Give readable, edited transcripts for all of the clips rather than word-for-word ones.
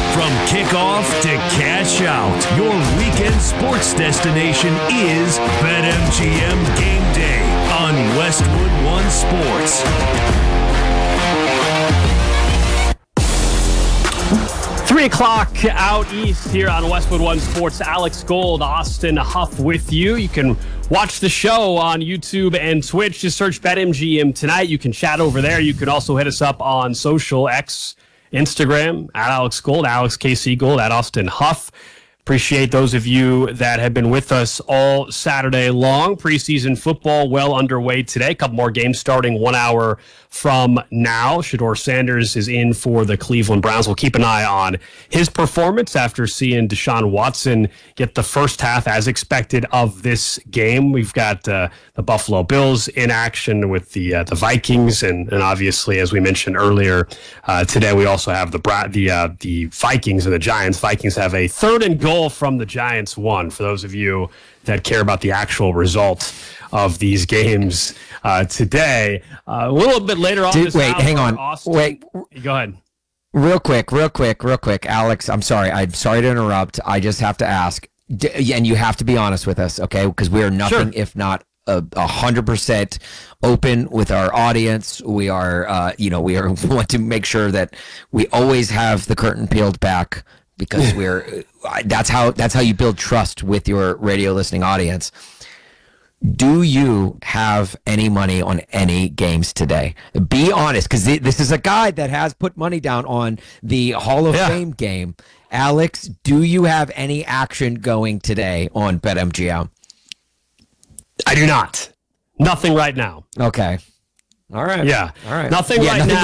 From kickoff to cash out, your weekend sports destination is BetMGM Game Day on Westwood One Sports. 3 o'clock out east here on Westwood One Sports. Alex Gold, Austin Huff with you. You can watch the show on YouTube and Twitch. Just search BetMGM tonight. You can chat over there. You can also hit us up on social, X, Instagram, at Alex Gold, Alex KC Gold, at Austin Huff. Appreciate those of you that have been with us all Saturday long. Preseason football well underway today. A couple more games starting 1 hour from now. Shedeur Sanders is in for the Cleveland Browns. We'll keep an eye on his performance after seeing Deshaun Watson get the first half as expected of this game. We've got the Buffalo Bills in action with the Vikings, and obviously, as we mentioned earlier, today we also have the Vikings and the Giants. Vikings have a 3rd and goal from the Giants 1. For those of you that care about the actual result of these games today. A little bit later on this hour, hang on. Austin, go ahead. Real quick. Alex, I'm sorry to interrupt. I just have to ask, and you have to be honest with us, okay? Because we are nothing if not 100% open with our audience. We are, we want to make sure that we always have the curtain peeled back, because that's how you build trust with your radio listening audience. Do you have any money on any games today? Be honest, because this is a guy that has put money down on the Hall of Fame game. Alex, do you have any action going today on BetMGM? I do not. Nothing right now. Okay. All right. Yeah. All right. Nothing right now.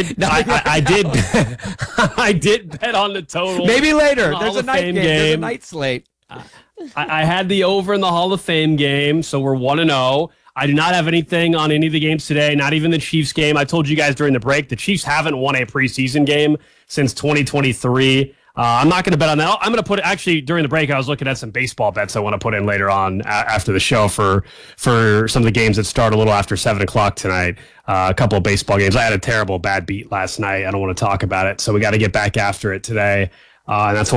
I did bet on the total. Maybe later. The There's a night game. There's a night slate. I had the over in the Hall of Fame game, so we're 1-0. I do not have anything on any of the games today, not even the Chiefs game. I told you guys during the break, the Chiefs haven't won a preseason game since 2023. I'm not going to bet on that. I'm going to put, actually, during the break, I was looking at some baseball bets I want to put in later on after the show for some of the games that start a little after 7 o'clock tonight. A couple of baseball games. I had a terrible bad beat last night. I don't want to talk about it, so we got to get back after it today. And that's